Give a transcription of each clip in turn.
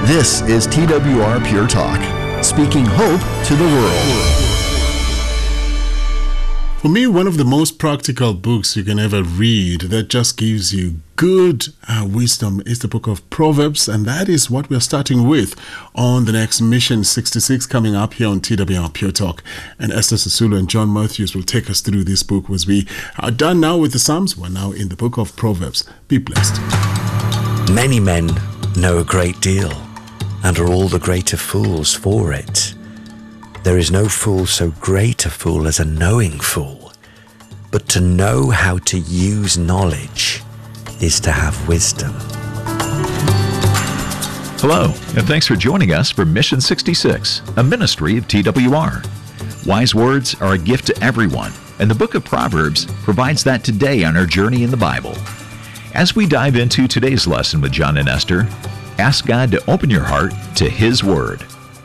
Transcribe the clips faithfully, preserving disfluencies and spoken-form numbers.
This is T W R Pure Talk, speaking hope to the world. For me, one of the most practical books you can ever read that just gives you good uh, wisdom is the book of Proverbs, and that is what we're starting with on the next Mission sixty-six coming up here on T W R Pure Talk. And Esther Sisulu and John Matthews will take us through this book as we are done now with the Psalms. We're now in the book of Proverbs. Be blessed. Many men know a great deal and are all the greater fools for it. There is no fool so great a fool as a knowing fool, but to know how to use knowledge is to have wisdom. Hello, and thanks for joining us for Mission sixty-six, a ministry of T W R. Wise words are a gift to everyone, and the book of Proverbs provides that today on our journey in the Bible. As we dive into today's lesson with John and Esther, ask God to open your heart to His Word.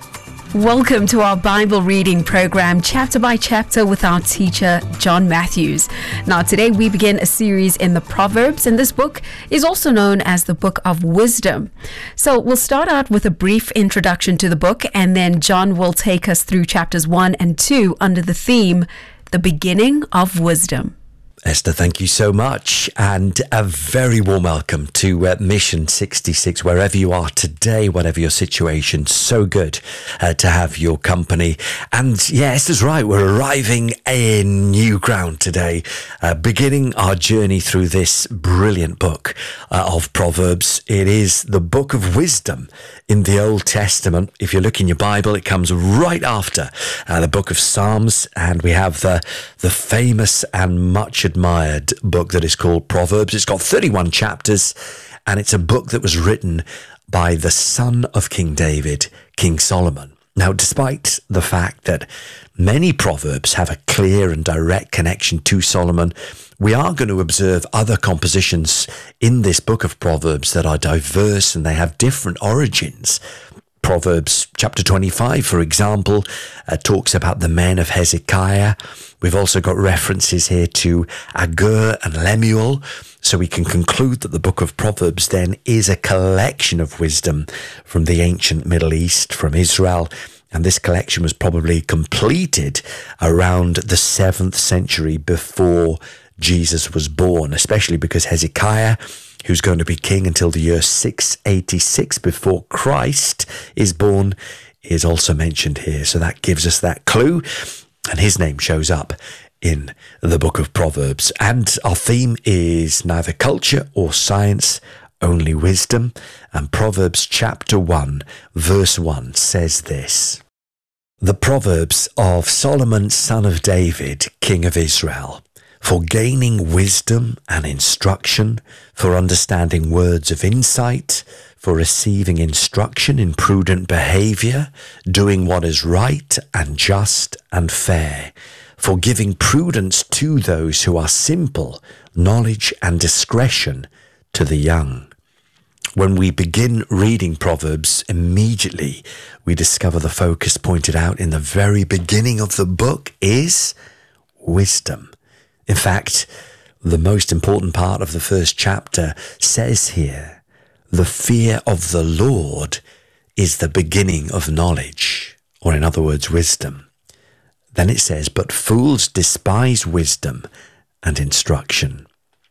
Welcome to our Bible reading program, chapter by chapter, with our teacher, John Matthews. Now, today we begin a series in the Proverbs, and this book is also known as the Book of Wisdom. So we'll start out with a brief introduction to the book, and then John will take us through chapters one and two under the theme, The Beginning of Wisdom. Esther, thank you so much, and a very warm welcome to uh, Mission sixty-six, wherever you are today, whatever your situation. So good uh, to have your company. And yeah, Esther's right, we're arriving in new ground today, uh, beginning our journey through this brilliant book uh, of Proverbs. It is the book of wisdom in the Old Testament. If you look in your Bible, it comes right after uh, the book of Psalms, and we have the, the famous and much admired book that is called Proverbs. It's got thirty-one chapters, and it's a book that was written by the son of King David, King Solomon. Now, despite the fact that many Proverbs have a clear and direct connection to Solomon, we are going to observe other compositions in this book of Proverbs that are diverse and they have different origins. Proverbs chapter twenty-five, for example, uh, talks about the men of Hezekiah. We've also got references here to Agur and Lemuel. So we can conclude that the book of Proverbs then is a collection of wisdom from the ancient Middle East, from Israel. And this collection was probably completed around the seventh century before Jesus was born, especially because Hezekiah, who's going to be king until the year six eighty-six before Christ is born, is also mentioned here. So that gives us that clue, and his name shows up in the book of Proverbs. And our theme is neither culture or science, only wisdom. And Proverbs chapter one, verse one says this: The Proverbs of Solomon, son of David, king of Israel, for gaining wisdom and instruction, for understanding words of insight, for receiving instruction in prudent behavior, doing what is right and just and fair, for giving prudence to those who are simple, knowledge and discretion to the young. When we begin reading Proverbs, immediately we discover the focus pointed out in the very beginning of the book is wisdom. In fact, the most important part of the first chapter says here, the fear of the Lord is the beginning of knowledge, or in other words, wisdom. Then it says, but fools despise wisdom and instruction.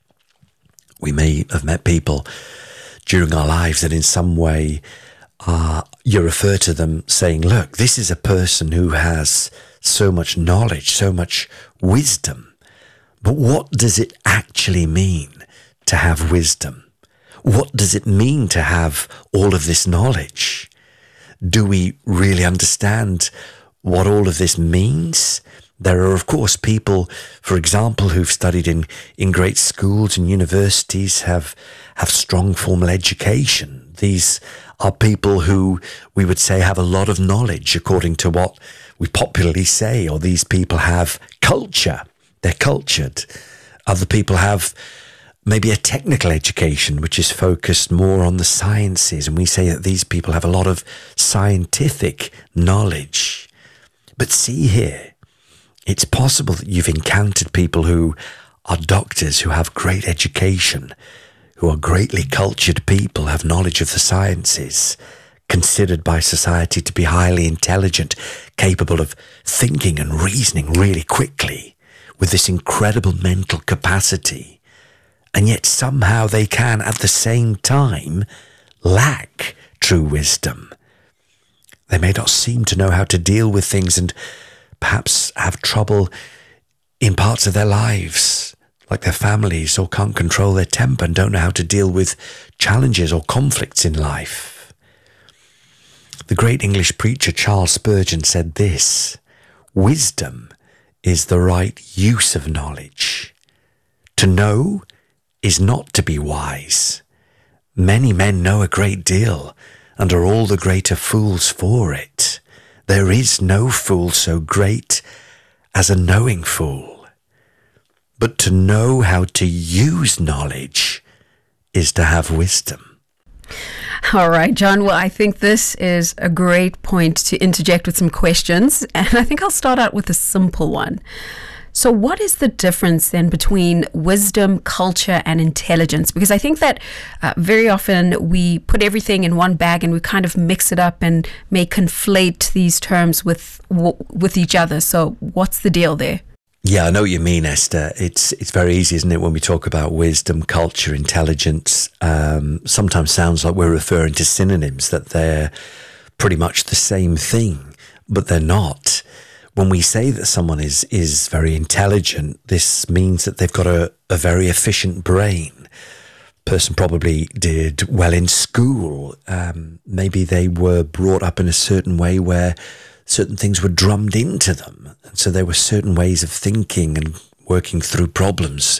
We may have met people during our lives that in some way uh, you refer to them saying, look, this is a person who has so much knowledge, so much wisdom. But what does it actually mean to have wisdom? What does it mean to have all of this knowledge? Do we really understand what all of this means? There are, of course, people, for example, who've studied in, in great schools and universities, have, have strong formal education. These are people who we would say have a lot of knowledge, according to what we popularly say, or these people have culture. They're cultured. Other people have maybe a technical education, which is focused more on the sciences. And we say that these people have a lot of scientific knowledge. But see here, it's possible that you've encountered people who are doctors, who have great education, who are greatly cultured people, have knowledge of the sciences, considered by society to be highly intelligent, capable of thinking and reasoning really quickly, with this incredible mental capacity. And yet somehow they can, at the same time, lack true wisdom. They may not seem to know how to deal with things and perhaps have trouble in parts of their lives, like their families, or can't control their temper and don't know how to deal with challenges or conflicts in life. The great English preacher Charles Spurgeon said this: "Wisdom is the right use of knowledge. To know is not to be wise. Many men know a great deal, and are all the greater fools for it. There is no fool so great as a knowing fool. But to know how to use knowledge is to have wisdom." All right, John. Well, I think this is a great point to interject with some questions. And I think I'll start out with a simple one. So what is the difference then between wisdom, culture, and intelligence? Because I think that uh, very often we put everything in one bag and we kind of mix it up and may conflate these terms with w- with each other. So what's the deal there? Yeah, I know what you mean, Esther. It's it's very easy, isn't it, when we talk about wisdom, culture, intelligence. Um, sometimes sounds like we're referring to synonyms, that they're pretty much the same thing, but they're not. When we say that someone is is very intelligent, this means that they've got a, a very efficient brain. Person probably did well in school. Um, maybe they were brought up in a certain way where certain things were drummed into them. And so there were certain ways of thinking and working through problems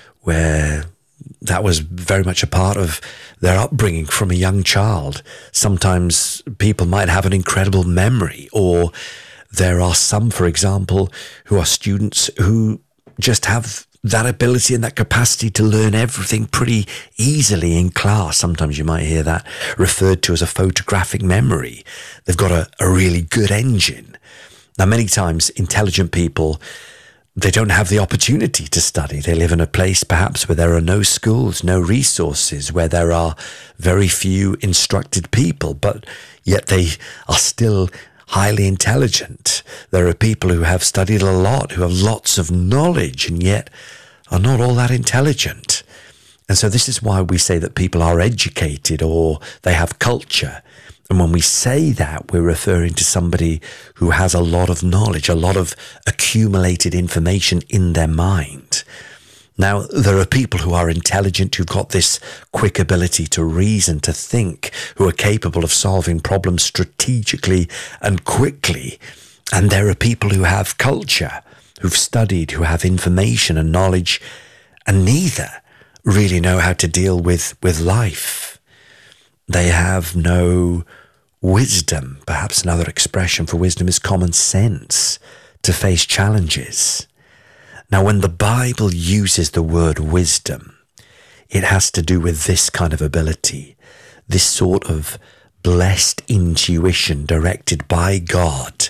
where that was very much a part of their upbringing from a young child. Sometimes people might have an incredible memory, or there are some, for example, who are students who just have that ability and that capacity to learn everything pretty easily in class. Sometimes you might hear that referred to as a photographic memory. They've got a, a really good engine. Now, many times intelligent people, they don't have the opportunity to study. They live in a place perhaps where there are no schools, no resources, where there are very few instructed people, but yet they are still highly intelligent. There are people who have studied a lot, who have lots of knowledge, and yet are not all that intelligent. And so this is why we say that people are educated, or they have culture. And when we say that, we're referring to somebody who has a lot of knowledge, a lot of accumulated information in their mind. Now, there are people who are intelligent, who've got this quick ability to reason, to think, who are capable of solving problems strategically and quickly. And there are people who have culture, who've studied, who have information and knowledge, and neither really know how to deal with, with life. They have no wisdom. Perhaps another expression for wisdom is common sense to face challenges. Now, when the Bible uses the word wisdom, it has to do with this kind of ability, this sort of blessed intuition directed by God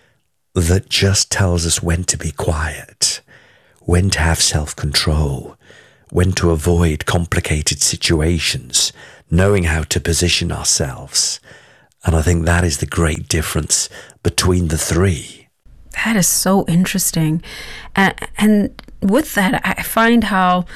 that just tells us when to be quiet, when to have self-control, when to avoid complicated situations, knowing how to position ourselves. And I think that is the great difference between the three. That is so interesting. Uh, and with that, I find how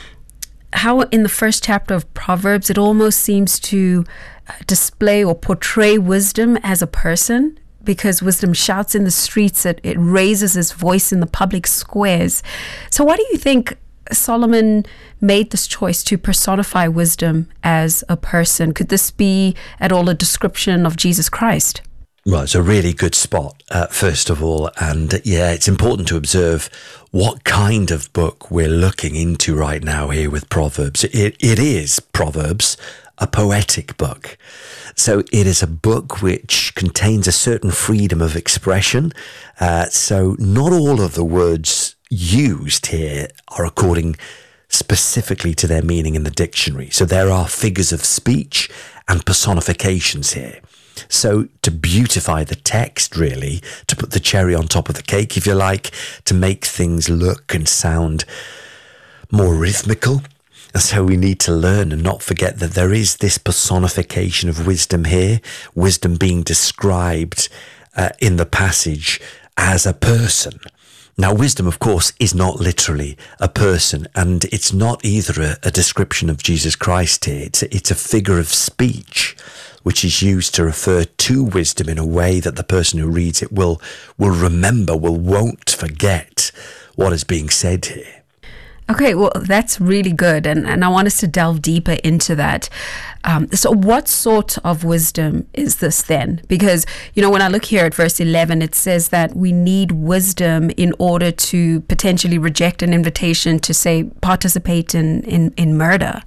how in the first chapter of Proverbs, it almost seems to display or portray wisdom as a person, because wisdom shouts in the streets, it, it raises its voice in the public squares. So why do you think Solomon made this choice to personify wisdom as a person? Could this be at all a description of Jesus Christ? Well, it's a really good spot, uh, first of all. And yeah, it's important to observe what kind of book we're looking into right now here with Proverbs. It, it is, Proverbs, a poetic book. So it is a book which contains a certain freedom of expression. Uh, so not all of the words used here are according specifically to their meaning in the dictionary. So there are figures of speech and personifications here. So to beautify the text, really, to put the cherry on top of the cake, if you like, to make things look and sound more rhythmical And so we need to learn and not forget that there is this personification of wisdom here, wisdom being described uh, in the passage as a person. Now, wisdom, of course, is not literally a person, and it's not either a, a description of Jesus Christ here. It's, it's a figure of speech which is used to refer to wisdom in a way that the person who reads it will, will remember, will won't forget what is being said here. Okay, well, that's really good. And, and I want us to delve deeper into that. Um, so what sort of wisdom is this then? Because, you know, when I look here at verse eleven, it says that we need wisdom in order to potentially reject an invitation to, say, participate in, in, in murder.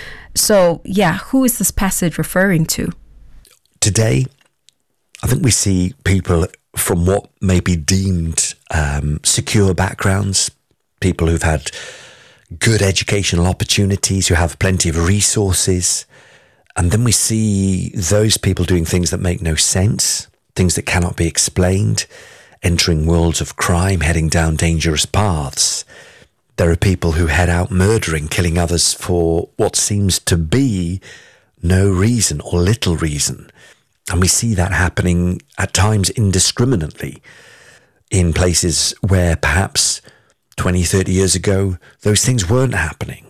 So, yeah, who is this passage referring to? Today, I think we see people from what may be deemed um, secure backgrounds, people who've had good educational opportunities, who have plenty of resources. And then we see those people doing things that make no sense, things that cannot be explained, entering worlds of crime, heading down dangerous paths. There are people who head out murdering, killing others for what seems to be no reason or little reason. And we see that happening at times indiscriminately in places where perhaps twenty, thirty years ago, those things weren't happening.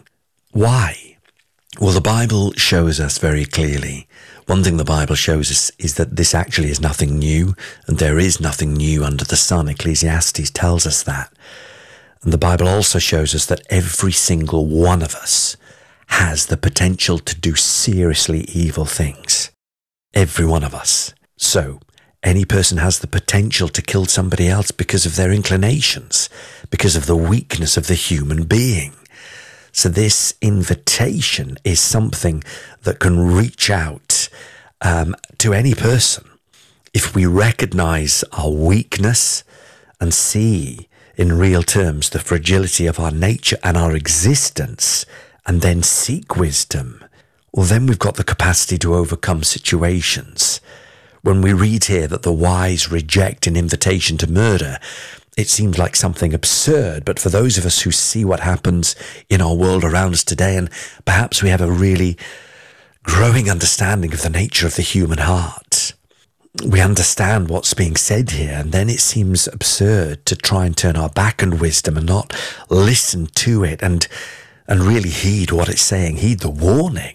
Why? Well, the Bible shows us very clearly. One thing the Bible shows us is that this actually is nothing new, and there is nothing new under the sun. Ecclesiastes tells us that. And the Bible also shows us that every single one of us has the potential to do seriously evil things. Every one of us. So, any person has the potential to kill somebody else because of their inclinations, because of the weakness of the human being. So this invitation is something that can reach out um, to any person. If we recognize our weakness and see in real terms the fragility of our nature and our existence, and then seek wisdom, well, then we've got the capacity to overcome situations. When we read here that the wise reject an invitation to murder, it seems like something absurd, but for those of us who see what happens in our world around us today, and perhaps we have a really growing understanding of the nature of the human heart, we understand what's being said here, and then it seems absurd to try and turn our back on wisdom and not listen to it and, and really heed what it's saying, heed the warning.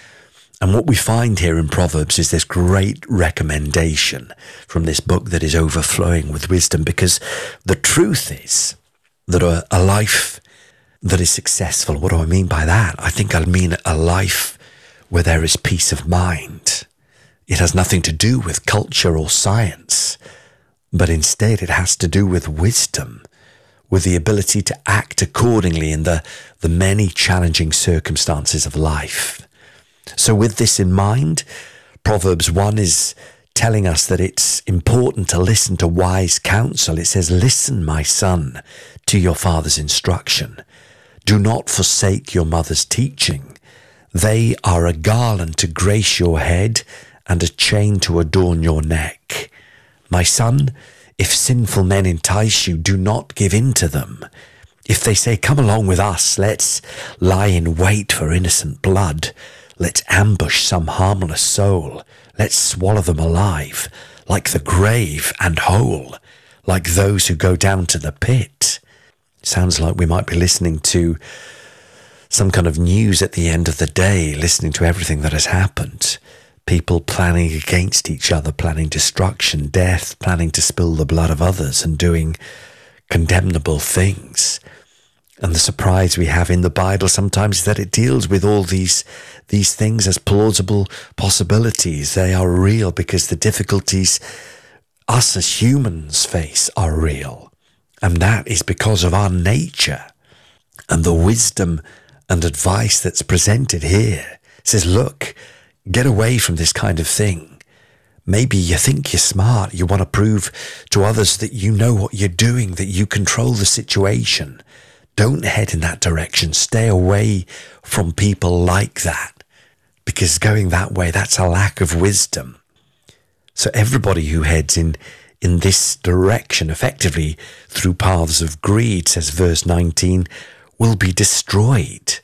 And what we find here in Proverbs is this great recommendation from this book that is overflowing with wisdom, because the truth is that a, a life that is successful, what do I mean by that? I think I mean a life where there is peace of mind. It has nothing to do with culture or science, but instead it has to do with wisdom, with the ability to act accordingly in the, the many challenging circumstances of life. So with this in mind, Proverbs one is telling us that it's important to listen to wise counsel. It says, "Listen, my son, to your father's instruction. Do not forsake your mother's teaching. They are a garland to grace your head and a chain to adorn your neck. My son, if sinful men entice you, do not give in to them. If they say, 'Come along with us, let's lie in wait for innocent blood. Let's ambush some harmless soul. Let's swallow them alive, like the grave, and whole, like those who go down to the pit.'" Sounds like we might be listening to some kind of news at the end of the day, listening to everything that has happened. People planning against each other, planning destruction, death, planning to spill the blood of others, and doing condemnable things. And the surprise we have in the Bible sometimes is that it deals with all these these things as plausible possibilities. They are real because the difficulties us as humans face are real. And that is because of our nature. And the wisdom and advice that's presented here says, look, get away from this kind of thing. Maybe you think you're smart. You want to prove to others that you know what you're doing, that you control the situation. Don't head in that direction. Stay away from people like that, because going that way, that's a lack of wisdom. So everybody who heads in, in this direction, effectively through paths of greed, says verse nineteen, will be destroyed.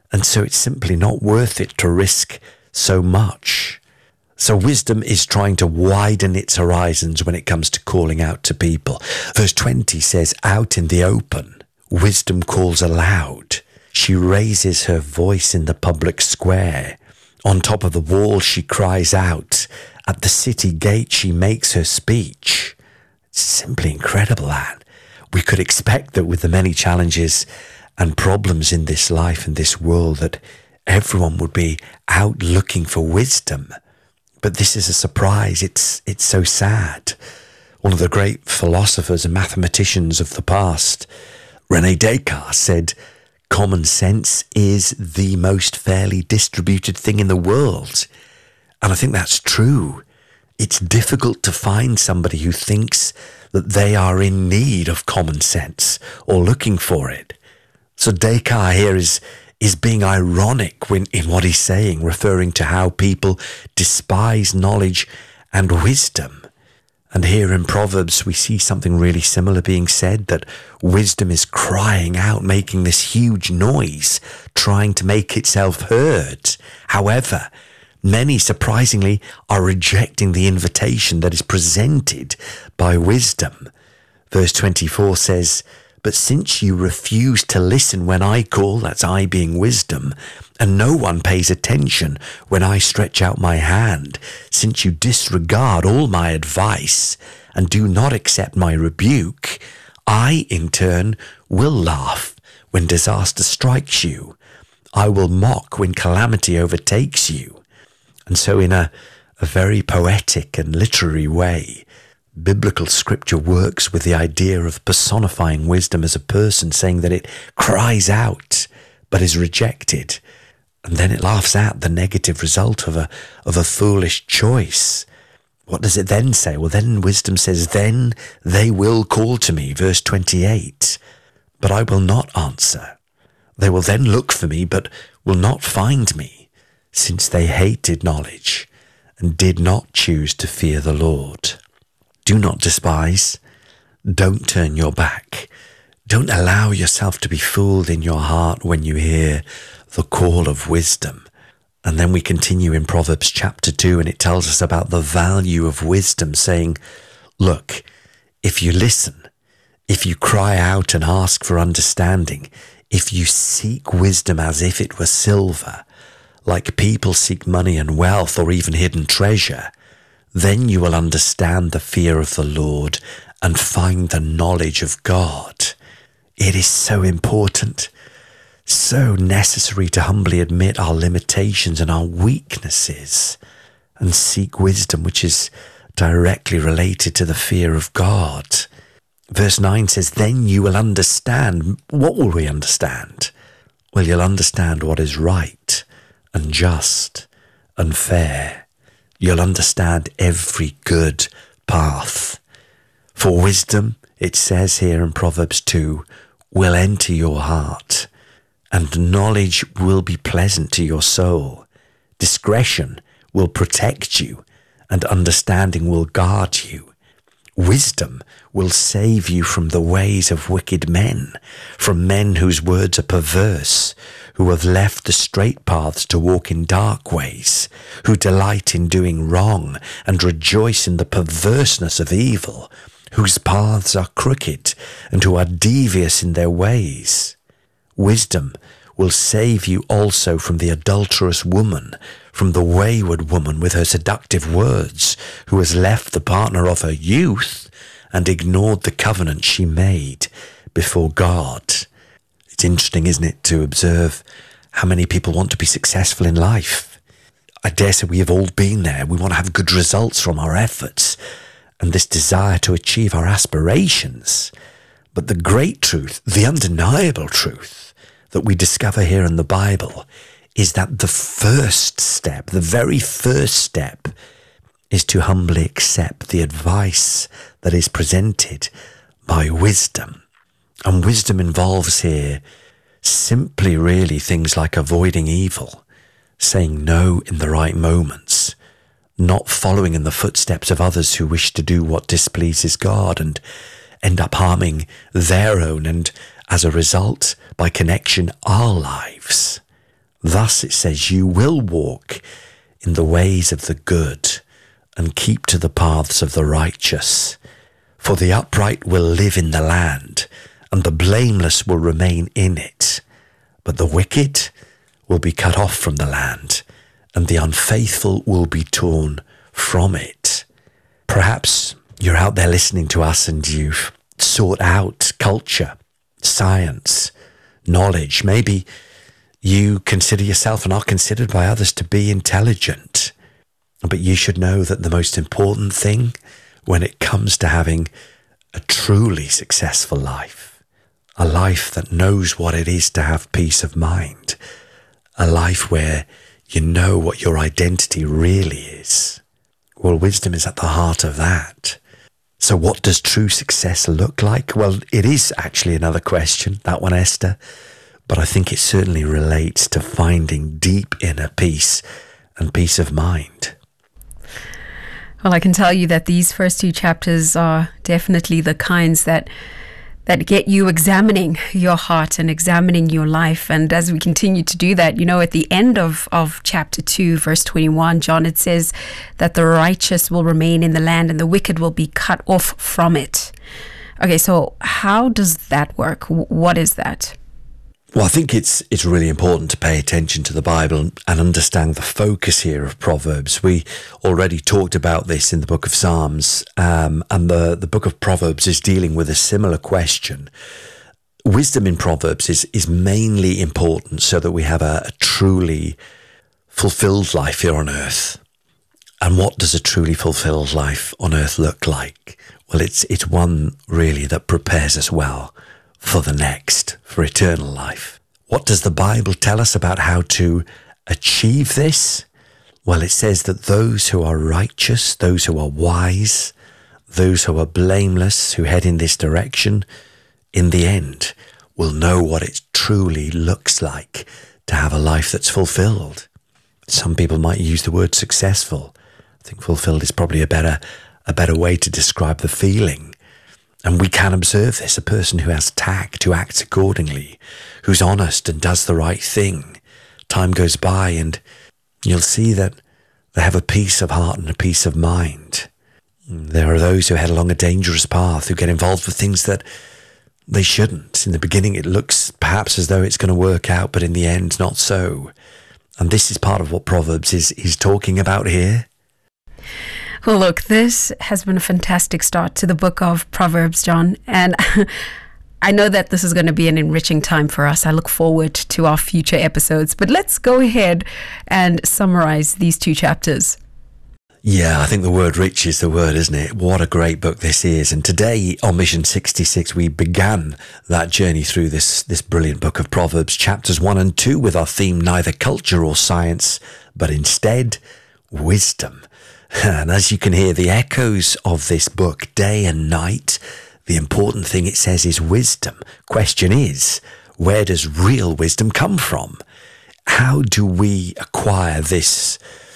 And so it's simply not worth it to risk so much. So wisdom is trying to widen its horizons when it comes to calling out to people. Verse twenty says, out in the open, wisdom calls aloud. She raises her voice in the public square. On top of the wall, she cries out. At the city gate, she makes her speech. It's simply incredible, that. We could expect that with the many challenges and problems in this life and this world, that everyone would be out looking for wisdom. But this is a surprise. It's, it's so sad. One of the great philosophers and mathematicians of the past, René Descartes, said, common sense is the most fairly distributed thing in the world. And I think that's true. It's difficult to find somebody who thinks that they are in need of common sense or looking for it. So Descartes here is, is being ironic when, in what he's saying, referring to how people despise knowledge and wisdom. And here in Proverbs, we see something really similar being said, that wisdom is crying out, making this huge noise, trying to make itself heard. However, many, surprisingly, are rejecting the invitation that is presented by wisdom. Verse twenty-four says, but since you refuse to listen when I call, that's I being wisdom, and no one pays attention when I stretch out my hand, since you disregard all my advice and do not accept my rebuke, I, in turn, will laugh when disaster strikes you. I will mock when calamity overtakes you. And so in a, a very poetic and literary way, biblical scripture works with the idea of personifying wisdom as a person, saying that it cries out but is rejected. And then it laughs at the negative result of a, of a foolish choice. What does it then say? Well, then wisdom says, then they will call to me, verse twenty-eight, but I will not answer. They will then look for me, but will not find me, since they hated knowledge and did not choose to fear the Lord. Do not despise. Don't turn your back. Don't allow yourself to be fooled in your heart when you hear the call of wisdom. And then we continue in Proverbs chapter two, and it tells us about the value of wisdom, saying, look, if you listen, if you cry out and ask for understanding, if you seek wisdom as if it were silver, like people seek money and wealth or even hidden treasure, then you will understand the fear of the Lord and find the knowledge of God. It is so important, so necessary to humbly admit our limitations and our weaknesses and seek wisdom, which is directly related to the fear of God. Verse nine says, then you will understand. What will we understand? Well, you'll understand what is right and just and fair. You'll understand every good path. For wisdom, it says here in Proverbs two, will enter your heart, and knowledge will be pleasant to your soul. Discretion will protect you, and understanding will guard you. Wisdom will save you from the ways of wicked men, from men whose words are perverse, who have left the straight paths to walk in dark ways, who delight in doing wrong and rejoice in the perverseness of evil, whose paths are crooked and who are devious in their ways. Wisdom will save you also from the adulterous woman, from the wayward woman with her seductive words, who has left the partner of her youth and ignored the covenant she made before God. It's interesting, isn't it, to observe how many people want to be successful in life. I dare say we have all been there. We want to have good results from our efforts and this desire to achieve our aspirations. But the great truth, the undeniable truth that we discover here in the Bible is that the first step, the very first step, is to humbly accept the advice that is presented by wisdom. And wisdom involves here simply really things like avoiding evil, saying no in the right moments, not following in the footsteps of others who wish to do what displeases God and end up harming their own and, as a result, by connection, our lives. Thus it says, you will walk in the ways of the good and keep to the paths of the righteous. For the upright will live in the land, and the blameless will remain in it. But the wicked will be cut off from the land, and the unfaithful will be torn from it. Perhaps you're out there listening to us and you've sought out culture, science, knowledge. Maybe you consider yourself and are considered by others to be intelligent. But you should know that the most important thing when it comes to having a truly successful life, a life that knows what it is to have peace of mind, a life where you know what your identity really is. Well, wisdom is at the heart of that. So what does true success look like? Well, it is actually another question, that one, Esther. But I think it certainly relates to finding deep inner peace and peace of mind. Well, I can tell you that these first two chapters are definitely the kinds that that get you examining your heart and examining your life. And as we continue to do that, you know, at the end of, of chapter two, verse twenty-one, John, it says that the righteous will remain in the land and the wicked will be cut off from it. Okay, so how does that work? What is that? Well, I think it's it's really important to pay attention to the Bible and understand the focus here of Proverbs. We already talked about this in the book of Psalms, um, and the, the book of Proverbs is dealing with a similar question. Wisdom in Proverbs is, is mainly important so that we have a, a truly fulfilled life here on earth. And what does a truly fulfilled life on earth look like? Well, it's it's one really that prepares us well for the next, for eternal life. What does the Bible tell us about how to achieve this? Well, it says that those who are righteous, those who are wise, those who are blameless, who head in this direction, in the end, will know what it truly looks like to have a life that's fulfilled. Some people might use the word successful. I think fulfilled is probably a better, a better way to describe the feeling. And we can observe this, a person who has tact, who acts accordingly, who's honest and does the right thing. Time goes by and you'll see that they have a peace of heart and a peace of mind. There are those who head along a dangerous path, who get involved with things that they shouldn't. In the beginning, it looks perhaps as though it's going to work out, but in the end, not so. And this is part of what Proverbs is, is talking about here. Well, look, this has been a fantastic start to the book of Proverbs, John. And I know that this is going to be an enriching time for us. I look forward to our future episodes. But let's go ahead and summarize these two chapters. Yeah, I think the word rich is the word, isn't it? What a great book this is. And today on Mission sixty-six, we began that journey through this, this brilliant book of Proverbs, chapters one and two, with our theme, neither culture or science, but instead wisdom. And as you can hear the echoes of this book day and night, the important thing it says is wisdom. Question is, where does real wisdom come from? How do we acquire this?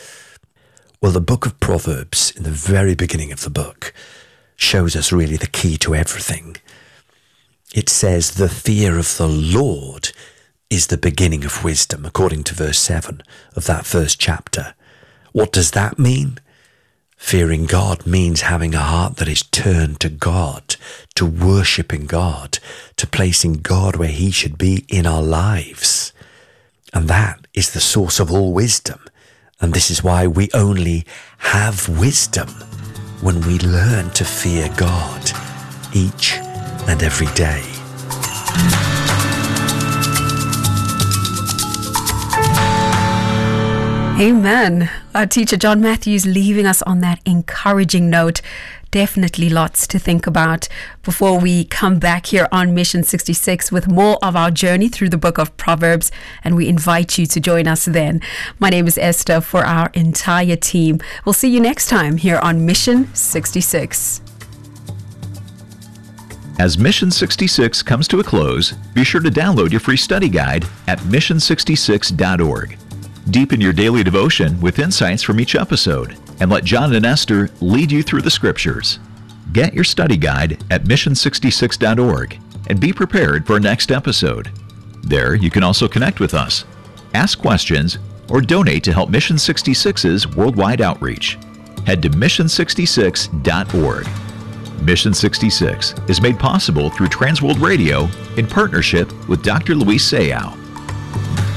Well, the book of Proverbs, in the very beginning of the book, shows us really the key to everything. It says, the fear of the Lord is the beginning of wisdom, according to verse seven of that first chapter. What does that mean? Fearing God means having a heart that is turned to God, to worshiping God, to placing God where he should be in our lives. And that is the source of all wisdom. And this is why we only have wisdom when we learn to fear God each and every day. Amen. Our teacher John Matthews leaving us on that encouraging note. Definitely lots to think about before we come back here on Mission sixty-six with more of our journey through the book of Proverbs, and we invite you to join us then. My name is Esther for our entire team. We'll see you next time here on Mission sixty-six. As Mission sixty-six comes to a close, be sure to download your free study guide at mission sixty-six dot org. Deepen your daily devotion with insights from each episode, and let John and Esther lead you through the scriptures. Get your study guide at mission sixty-six dot org and be prepared for our next episode. There, you can also connect with us. ask questions, or donate to help Mission sixty-six's worldwide outreach. Head to mission sixty-six dot org. Mission sixty-six is made possible through Transworld Radio in partnership with Doctor Luis Sayao.